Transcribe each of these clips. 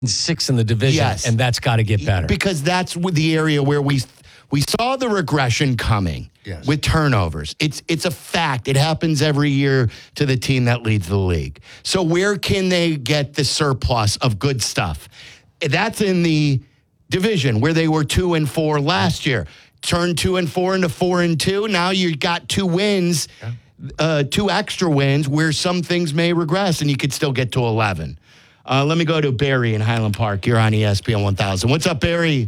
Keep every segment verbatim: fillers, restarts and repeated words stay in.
six in the division, Yes. and that's got to get better. Because that's the area where we we saw the regression coming yes. with turnovers. It's it's a fact. It happens every year to the team that leads the league. So where can they get the surplus of good stuff? That's in the division where they were two and four last year. Turned two and four into four and two. Now you got two wins, yeah. uh, two extra wins where some things may regress, and you could still get to eleven. Uh, let me go to Barry in Highland Park. You're on E S P N one thousand. What's up, Barry?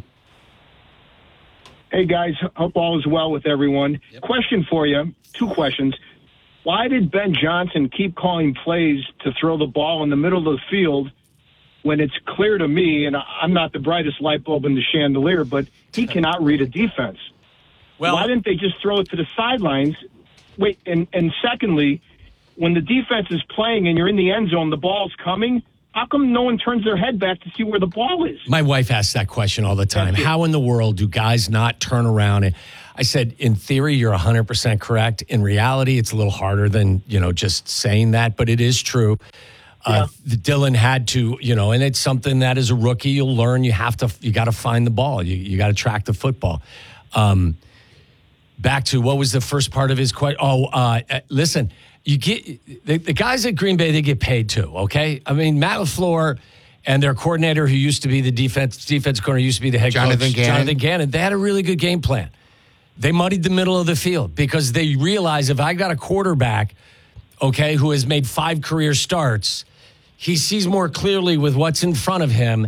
Hey, guys. Hope all is well with everyone. Yep. Question for you. Two questions. Why did Ben Johnson keep calling plays to throw the ball in the middle of the field when it's clear to me, and I'm not the brightest light bulb in the chandelier, but he cannot read a defense? Well, why didn't they just throw it to the sidelines? Wait, and, and secondly, when the defense is playing and you're in the end zone, the ball's coming, how come no one turns their head back to see where the ball is? My wife asks that question all the time. How in the world do guys not turn around? And I said, in theory, you're one hundred percent correct. In reality, it's a little harder than, you know, just saying that, but it is true. Uh, yeah. Dylan had to, you know, and it's something that as a rookie, you'll learn. You have to, you got to find the ball. You, you got to track the football. Um, back to what was the first part of his question? Oh, uh, listen, you get the, the guys at Green Bay, they get paid too, okay? I mean, Matt LaFleur and their coordinator, who used to be the defense defense coordinator, used to be the head Jonathan coach, Gannon. Jonathan Gannon, they had a really good game plan. They muddied the middle of the field because they realized if I got a quarterback, okay, who has made five career starts, he sees more clearly with what's in front of him,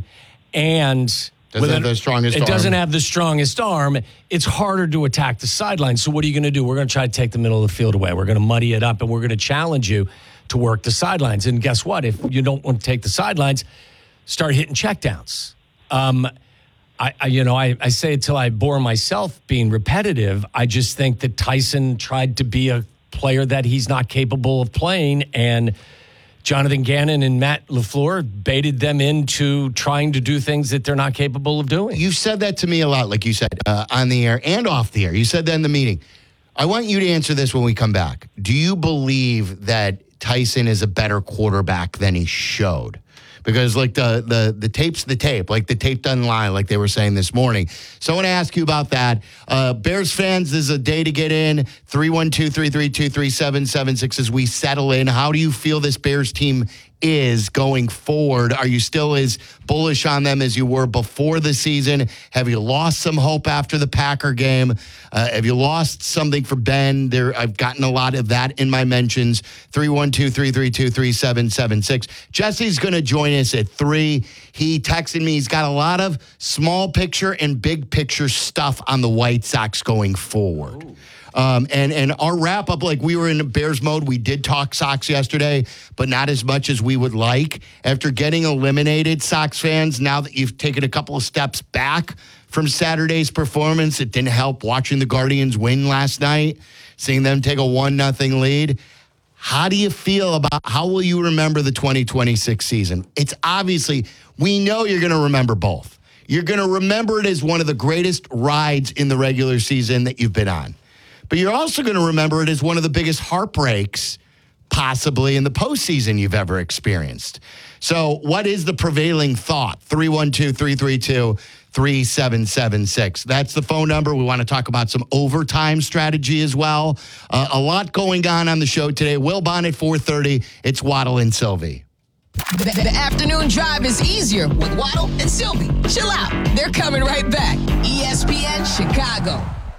and doesn't have the strongest it arm. doesn't have the strongest arm. It's harder to attack the sideline. So what are you going to do? We're going to try to take the middle of the field away. We're going to muddy it up, and we're going to challenge you to work the sidelines. And guess what? If you don't want to take the sidelines, start hitting checkdowns. Um, I, I, you know, I, I say it till I bore myself being repetitive. I just think that Tyson tried to be a player that he's not capable of playing, and Jonathan Gannon and Matt LaFleur baited them into trying to do things that they're not capable of doing. You said that to me a lot, like you said, uh, on the air and off the air. You said that in the meeting. I want you to answer this when we come back. Do you believe that Tyson is a better quarterback than he showed? Because like the the the tape's the tape, like the tape doesn't lie, like they were saying this morning. So I want to ask you about that. Uh, Bears fans, this is a day to get in. three one two, three three two, three seven seven six as we settle in. How do you feel this Bears team is going forward? Are you still as bullish on them as you were before the season? Have you lost some hope after the Packer game? Uh, have you lost something for Ben? There, I've gotten a lot of that in my mentions. three one two, three three two, three seven seven six. Jesse's going to join us at three. He texted me. He's got a lot of small picture and big picture stuff on the White Sox going forward. Ooh. Um, and, and our wrap up, like we were in Bears mode. We did talk Sox yesterday, but not as much as we would like. After getting eliminated, Sox fans, now that you've taken a couple of steps back from Saturday's performance, it didn't help watching the Guardians win last night, seeing them take a one nothing lead. How do you feel about how will you remember the twenty twenty-six season? It's obviously, we know you're going to remember both. You're going to remember it as one of the greatest rides in the regular season that you've been on. But you're also going to remember it as one of the biggest heartbreaks possibly in the postseason you've ever experienced. So what is the prevailing thought? three one two, three three two, three seven seven six. That's the phone number. We want to talk about some overtime strategy as well. Uh, a lot going on on the show today. Will Bond at four thirty. It's Waddle and Sylvie. The, the afternoon drive is easier with Waddle and Sylvie. Chill out. They're coming right back. E S P N Chicago.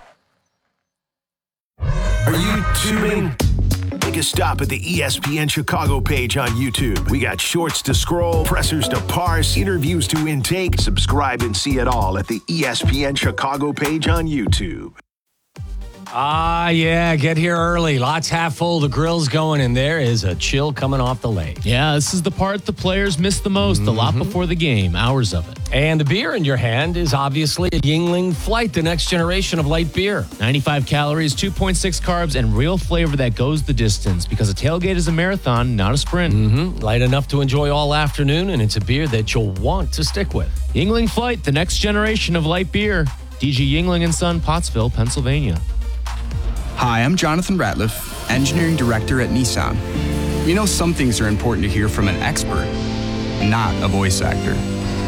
Are you tubing? Take a stop at the E S P N Chicago page on YouTube. We got shorts to scroll, pressers to parse, interviews to intake. Subscribe and see it all at the E S P N Chicago page on YouTube. Ah, yeah, get here early. Lots half full. The grill's going, and there is a chill coming off the lake. Yeah, this is the part the players miss the most. Mm-hmm. A lot before the game, hours of it. And the beer in your hand is obviously a Yuengling Flight, the next generation of light beer. ninety-five calories, two point six carbs, and real flavor that goes the distance. Because a tailgate is a marathon, not a sprint. Mm-hmm. Light enough to enjoy all afternoon, and it's a beer that you'll want to stick with. Yuengling Flight, the next generation of light beer. D G Yuengling and Son, Pottsville, Pennsylvania. Hi, I'm Jonathan Ratliff, Engineering Director at Nissan. We know some things are important to hear from an expert, not a voice actor.